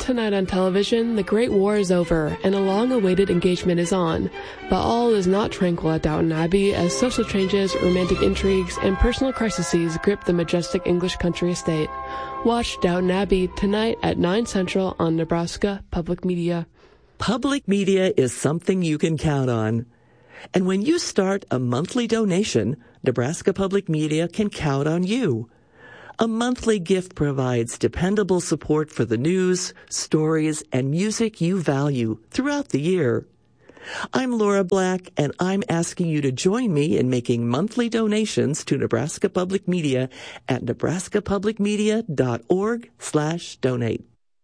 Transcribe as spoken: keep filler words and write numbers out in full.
Tonight on television, the Great War is over, and a long-awaited engagement is on. But all is not tranquil at Downton Abbey, as social changes, romantic intrigues, and personal crises grip the majestic English country estate. Watch Downton Abbey tonight at nine Central on Nebraska Public Media. Public media is something you can count on. And when you start a monthly donation, Nebraska Public Media can count on you. A monthly gift provides dependable support for the news, stories, and music you value throughout the year. I'm Laura Black, and I'm asking you to join me in making monthly donations to Nebraska Public Media at nebraska public media dot org slash donate.